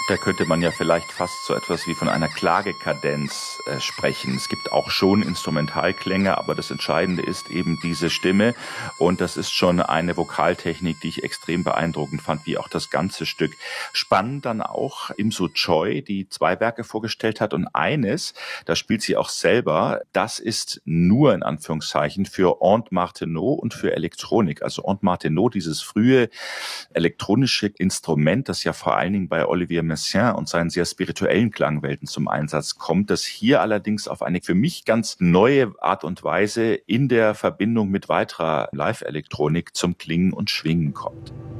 Da könnte man ja vielleicht fast so etwas wie von einer Klagekadenz sprechen. Es gibt auch schon Instrumentalklänge, aber das Entscheidende ist eben diese Stimme. Und das ist schon eine Vokaltechnik, die ich extrem beeindruckend fand, wie auch das ganze Stück. Spannend dann auch Im Soo Choi, die 2 Werke vorgestellt hat. Und eines, da spielt sie auch selber, das ist nur in Anführungszeichen für Aunt Martineau und für Elektronik. Also Aunt Martineau, dieses frühe elektronische Instrument, das ja vor allen Dingen bei Olivier Messiaen und seinen sehr spirituellen Klangwelten zum Einsatz kommt, das hier allerdings auf eine für mich ganz neue Art und Weise in der Verbindung mit weiterer Live-Elektronik zum Klingen und Schwingen kommt.